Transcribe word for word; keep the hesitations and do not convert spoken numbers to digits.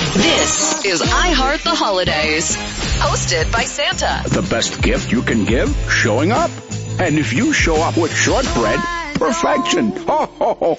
This is I Heart the Holidays, hosted by Santa. The best gift you can give? Showing up. And if you show up with shortbread, perfection. Ho, ho, ho.